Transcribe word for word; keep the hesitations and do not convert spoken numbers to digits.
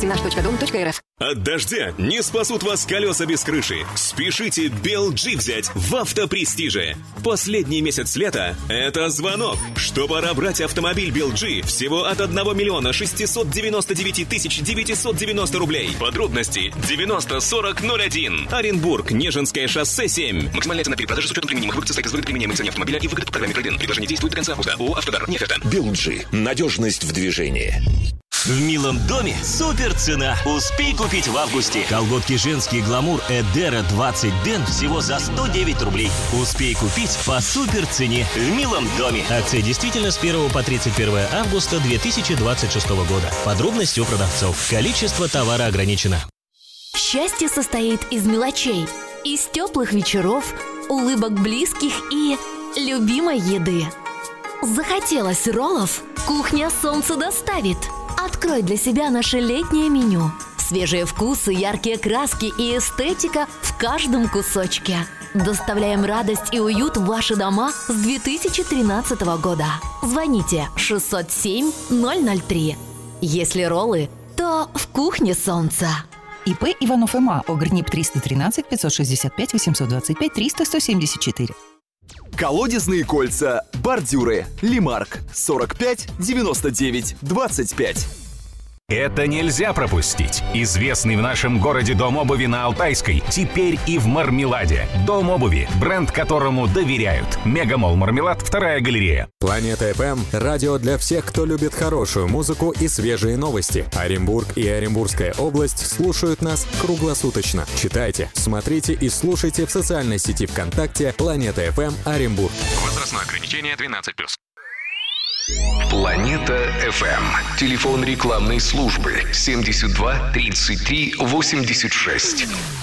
сайте наш точка дом точка эр эф. От дождя не спасут вас колеса без крыши. Спешите Белджи взять в Автопрестиже. Последний месяц лета – это звонок, что пора брать автомобиль Белджи всего от одного миллиона шестисот девяноста девяти тысяч девятисот девяносто рублей. Подробности девяносто сорок ноль один. Оренбург, Нежинское шоссе семь. Максимальная цена перепродажи с учетом применимых выгод состоит из выгод применения цены автомобиля и выгод по программе трейд-ин. Предложение действует до конца августа. ООО «Автодар». Не оферта. Белджи. Надежность в движении. В милом доме супер цена. Успей купить в августе. Колготки женские гламур Эдера двадцать ден всего за сто девять рублей. Успей купить по супер цене в милом доме. Акция действительно с первого по тридцать первое августа две тысячи двадцать шестого года. Подробности у продавцов. Количество товара ограничено. Счастье состоит из мелочей, из теплых вечеров, улыбок близких и любимой еды. Захотелось роллов? Кухня Солнце доставит. Открой для себя наше летнее меню. Свежие вкусы, яркие краски и эстетика в каждом кусочке. Доставляем радость и уют в ваши дома с две тысячи тринадцатого года. Звоните шестьсот семь ноль ноль три. Если роллы, то в кухне Солнца. ИП Иванов МА. ОГРНИП триста тринадцать пятьсот шестьдесят пять восемьсот двадцать пять триста сто семьдесят четыре. Колодезные кольца, бордюры, Лимарк, сорок пять девяносто девять двадцать пять. Это нельзя пропустить. Известный в нашем городе дом обуви на Алтайской теперь и в Мармеладе. Дом обуви, бренд которому доверяют. Мегамолл Мармелад, вторая галерея. Планета эф эм – радио для всех, кто любит хорошую музыку и свежие новости. Оренбург и Оренбургская область слушают нас круглосуточно. Читайте, смотрите и слушайте в социальной сети ВКонтакте Планета эф эм Оренбург. Возрастное ограничение двенадцать плюс. Планета эф эм. Телефон рекламной службы семьдесят два тридцать три восемьдесят шесть.